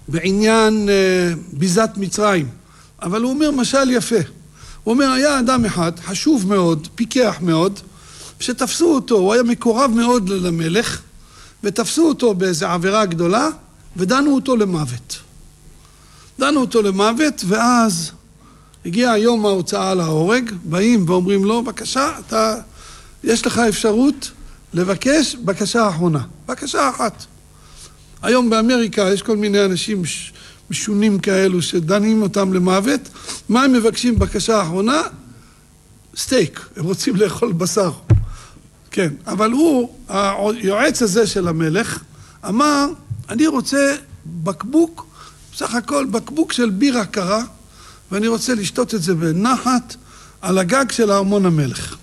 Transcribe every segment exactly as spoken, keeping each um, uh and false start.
בעניין ביזת מצרים, אבל הוא אומר משל יפה. הוא אומר, היה אדם אחד, חשוב מאוד, פיקח מאוד, שתפסו אותו, הוא היה מקורב מאוד למלך, ותפסו אותו באיזו עבירה גדולה, ודנו אותו למוות. דנו אותו למוות, ואז הגיע היום ההוצאה להורג, באים ואומרים לו, בבקשה, אתה, יש לך אפשרות לבקש בקשה האחרונה, בקשה אחת. היום באמריקה יש כל מיני אנשים משונים כאלו שדנים אותם למוות, מה הם מבקשים בקשה האחרונה? סטייק, הם רוצים לאכול בשר. כן, אבל הוא, היועץ הזה של המלך, אמר, אני רוצה בקבוק, בסך הכל בקבוק של בירה קרה, ואני רוצה לשתות את זה בנחת על הגג של ארמון המלך.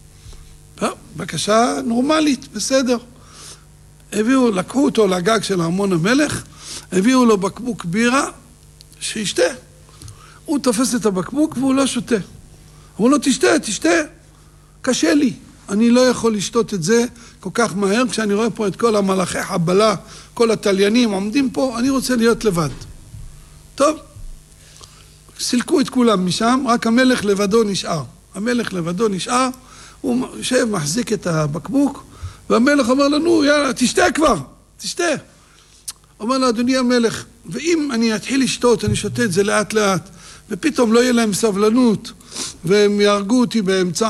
בקשה נורמלית, בסדר. הביאו, לקחו אותו לגג של ארמון המלך, הביאו לו בקבוק בירה, שישתה. הוא תופס את הבקבוק והוא לא שותה. אמרו לו, תשתה, תשתה. קשה לי. אני לא יכול לשתות את זה כל כך מהר, כשאני רואה פה את כל המלאכי חבלה, כל התליינים עומדים פה, אני רוצה להיות לבד. טוב. סילקו את כולם משם, רק המלך לבדו נשאר. המלך לבדו נשאר, הוא יושב, מחזיק את הבקבוק, והמלך אומר לנו, יאללה, תשתה כבר, תשתה. אומר לו, אדוני המלך, ואם אני אתחיל לשתות, אני שותה את זה לאט לאט, ופתאום לא יהיה להם סבלנות, והם יהרגו אותי באמצע.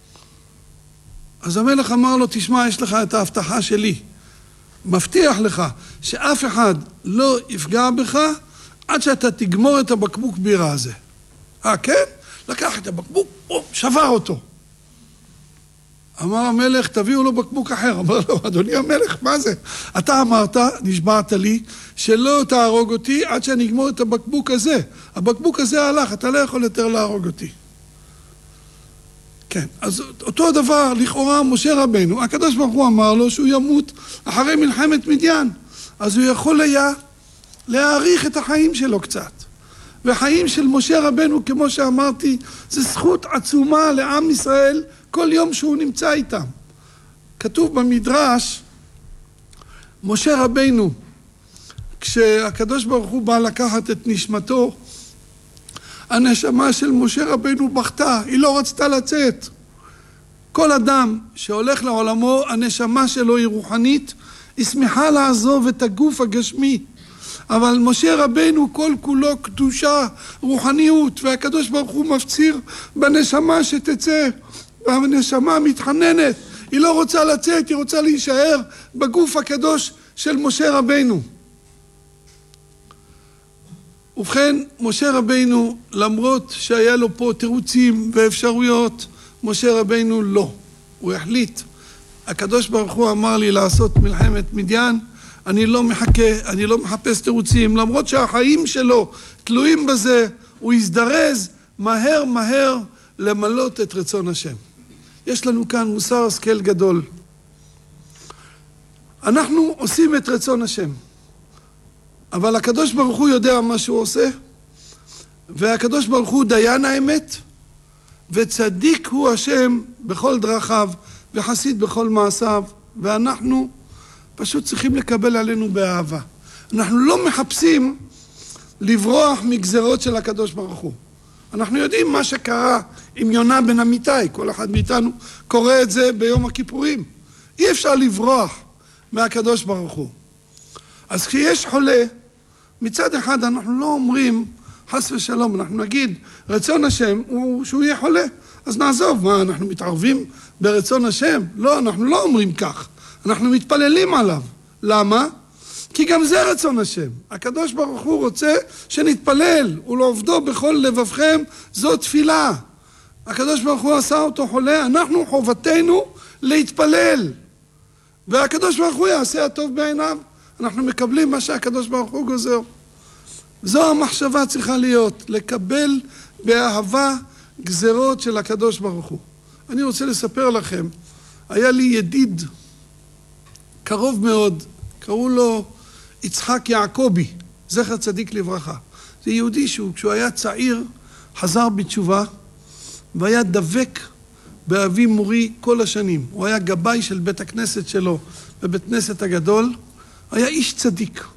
אז המלך אמר לו, תשמע, יש לך את ההבטחה שלי. מבטיח לך שאף אחד לא יפגע בך, עד שאתה תגמור את הבקבוק בירה הזה. אה, כן? לקח את הבקבוק, או, שבר אותו. אמר המלך, תביאו לו בקבוק אחר. אמר לו, אדוני המלך, מה זה? אתה אמרת, נשבעת לי, שלא תהרוג אותי עד שאני אגמור את הבקבוק הזה. הבקבוק הזה הלך, אתה לא יכול יותר להרוג אותי. כן, אז אותו דבר, לכאורה, משה רבנו, הקדוש ברוך הוא אמר לו שהוא ימות אחרי מלחמת מדיין. אז הוא יכול היה להאריך את החיים שלו קצת. והחיים של משה רבנו, כמו שאמרתי, זה זכות עצומה לעם ישראל כל יום שהוא נמצא איתם. כתוב במדרש, משה רבנו, כשהקדוש ברוך הוא בא לקחת את נשמתו, הנשמה של משה רבנו בכתה, היא לא רצתה לצאת. כל אדם שהולך לעולמו, הנשמה שלו היא רוחנית, היא שמחה לעזוב את הגוף הגשמי. אבל משה רבנו כל כולו קדושה, רוחניות, והקדוש ברוך הוא מפציר בנשמה שתצא, והנשמה מתחננת, היא לא רוצה לצאת, היא רוצה להישאר בגוף הקדוש של משה רבנו. ובכן, משה רבנו, למרות שהיה לו פה תירוצים ואפשרויות, משה רבנו לא. הוא החליט, הקדוש ברוך הוא אמר לי לעשות מלחמת מדיין, אני לא מחכה, אני לא מחפש תירוצים, למרות שהחיים שלו תלויים בזה, הוא יזדרז מהר מהר למלות את רצון השם. יש לנו כאן מוסר השכל גדול. אנחנו עושים את רצון השם, אבל הקדוש ברוך הוא יודע מה שהוא עושה, והקדוש ברוך הוא דיין האמת, וצדיק הוא השם בכל דרכיו, וחסיד בכל מעשיו, ואנחנו פשוט צריכים לקבל עלינו באהבה. אנחנו לא מחפשים לברוח מגזרות של הקדוש ברוך הוא. אנחנו יודעים מה שקרה עם יונה בן אמיתי, כל אחד מאיתנו קורא את זה ביום הכיפורים. אי אפשר לברוח מהקדוש ברוך הוא. אז כשיש חולה, מצד אחד אנחנו לא אומרים חס ושלום, אנחנו נגיד רצון השם הוא שהוא יהיה חולה, אז נעזוב, מה אנחנו מתערבים ברצון השם? לא, אנחנו לא אומרים כך, אנחנו מתפללים עליו. למה? כי גם זה רצון השם. הקדוש ברוך הוא רוצה שנתפלל, ולעובדו בכל לבבכם זו תפילה. הקדוש ברוך הוא עשה אותו חולה, אנחנו חובתנו להתפלל, והקדוש ברוך הוא יעשה הטוב בעיניו. אנחנו מקבלים מה שהקדוש ברוך הוא גוזר. זו המחשבה צריכה להיות, לקבל באהבה גזרות של הקדוש ברוך הוא. אני רוצה לספר לכם, היה לי ידיד קרוב מאוד, קראו לו יצחק יעקבי, זכר צדיק לברכה. זה יהודי שהוא, כשהוא היה צעיר, חזר בתשובה, והיה דבק באבי מורי כל השנים. הוא היה גבאי של בית הכנסת שלו, בבית כנסת הגדול, היה איש צדיק.